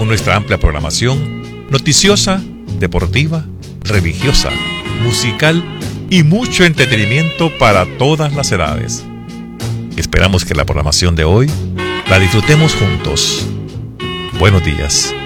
con nuestra amplia programación noticiosa, deportiva, religiosa, musical y mucho entretenimiento para todas las edades. Esperamos que la programación de hoy la disfrutemos juntos. Buenos días.